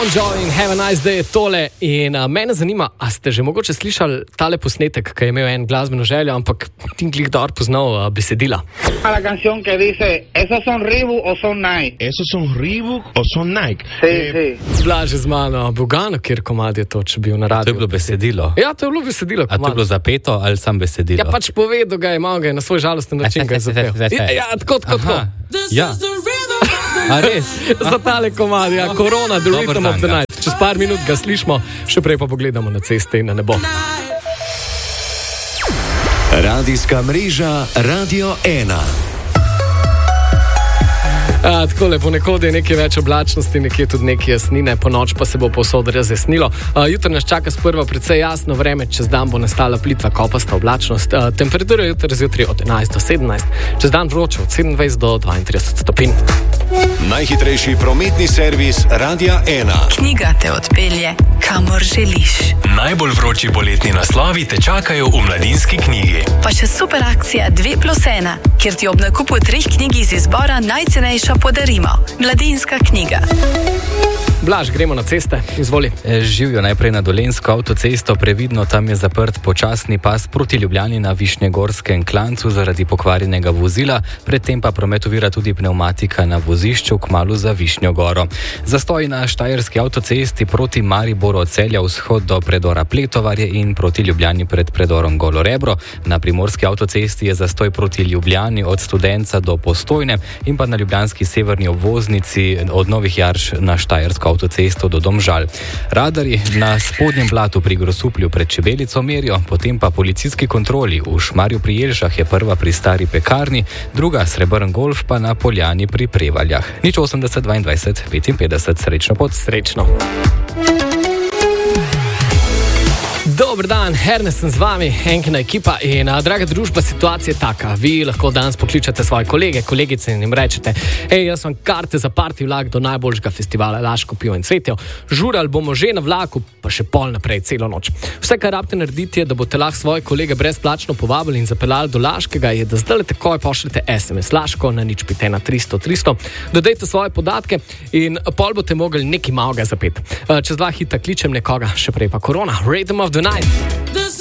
Enjoy in have a nice day tole in mene zanima, a ste že mogoče slišali tale posnetek, ki je imel en glasbeno željo, ampak tim glih dobro poznal besedila. A la canción que dice, ¿esos son Reebok o son Nike? ¿Esos son Reebok o son Nike? Sí. Blaže z mano, Bogano, kjer komad je to, če bil na radiju. To je bilo besedilo. Ja, to je bilo besedilo. A to je bilo zapeto ali sam besedilo? Ja, pač povedal ga je, malo ga je na svoj žalosten način ga je zapel. Ja, tako. Ja. A res? Za tale komad, ja, Corona, The Rhythm of the Night. Čez par minut ga slišimo, še prej pa pogledamo na ceste in na nebo. Radijska mreža Radio 1. Takole, ponekod je nekaj več oblačnosti, nekje tudi nekaj jasnine, po noč pa se bo povsod razjasnilo. Jutri nas čaka sprva precej jasno vreme, čez dan bo nastala plitva kopasta oblačnost. Temperatura jutri zjutraj od 11 do 17, čez dan vroče od 27 do 32 stopinj. Najhitrejši prometni servis Radia 1. Knjiga te odpelje, kamor želiš. Najbolj vroči poletni naslovi te čakajo v Mladinski knjigi. Pa še super akcija 2+1, kjer ti ob nakupu 3 knjig iz izbora najcenejša podarimo. Mladinska knjiga. Blaž, gremo na ceste, izvoli. Živijo najprej na Dolenjsko avtocesto, previdno, tam je zaprt počasni pas proti Ljubljani na Višnjegorskem klancu zaradi pokvarjenega vozila, predtem pa promet ovira tudi pnevmatika na vozišču kmalu za Višnjo goro. Zastoj na Štajerski avtocesti proti Mariboru od Celja vzhod do predora Pletovarje in proti Ljubljani pred predorom Golo Rebro. Na Primorski avtocesti je zastoj proti Ljubljani od Studenca do Postojne in pa na ljubljanski severni obvoznici od Novih Jarš na Štajersko avtocesto do Domžal. Radarji na spodnjem blatu pri Grosuplju pred Čebelico merijo, potem pa policijski kontroli v Šmarju pri Jelšah je prva pri Stari pekarni, druga Srebrn golf pa na Poljani pri Prevaljah. 80 22 55, srečno pot. Srečno. Dober dan, Ernest sem z vami, Enkina ekipa in draga družba, situacija je taka. Vi lahko danes pokličete svoje kolege, kolegice in jim rečete, jaz vam karte za party vlak do najboljšega festivala Laško pivo in cvetjo. Žurali bomo že na vlaku, pa še pol naprej celo noč. Vse, kar rabite narediti, je, da boste lahko svoje kolege brezplačno povabili in zapeljali do Laškega, je, da zdaj takoj pošljete SMS Laško na 051 300 300, dodajte svoje podatke in pol boste mogli nekaj malega zapeti. Čez 2 hita kličem nekoga, še prej pa Corona, Rhythm of the Night.